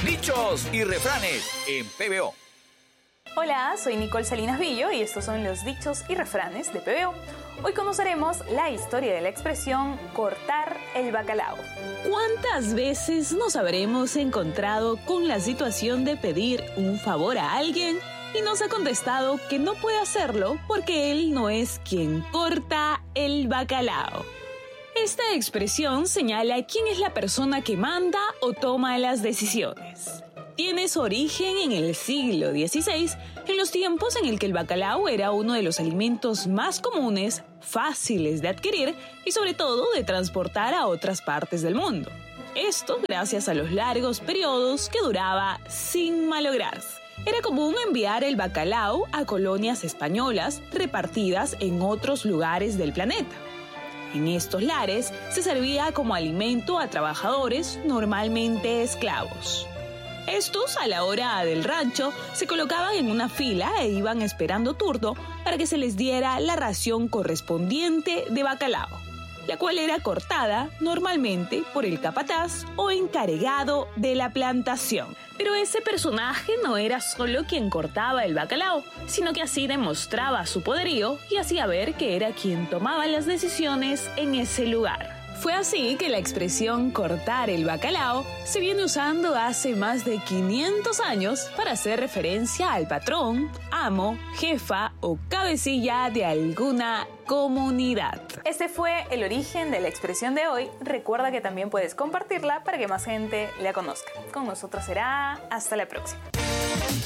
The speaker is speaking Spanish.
Dichos y refranes en PBO. Hola, soy Nicole Salinas Villo y estos son los dichos y refranes de PBO. Hoy conoceremos la historia de la expresión cortar el bacalao. ¿Cuántas veces nos habremos encontrado con la situación de pedir un favor a alguien y nos ha contestado que no puede hacerlo porque él no es quien corta el bacalao? Esta expresión señala quién es la persona que manda o toma las decisiones. Tiene su origen en el siglo XVI, en los tiempos en el que el bacalao era uno de los alimentos más comunes, fáciles de adquirir y sobre todo de transportar a otras partes del mundo. Esto gracias a los largos periodos que duraba sin malograrse. Era común enviar el bacalao a colonias españolas repartidas en otros lugares del planeta. En estos lares se servía como alimento a trabajadores, normalmente esclavos. Estos, a la hora del rancho, se colocaban en una fila e iban esperando turno para que se les diera la ración correspondiente de bacalao, la cual era cortada normalmente por el capataz o encargado de la plantación. Pero ese personaje no era solo quien cortaba el bacalao, sino que así demostraba su poderío y hacía ver que era quien tomaba las decisiones en ese lugar. Fue así que la expresión cortar el bacalao se viene usando hace más de 500 años para hacer referencia al patrón, amo, jefa o cabecilla de alguna comunidad. Este fue el origen de la expresión de hoy. Recuerda que también puedes compartirla para que más gente la conozca. Con nosotros será hasta la próxima.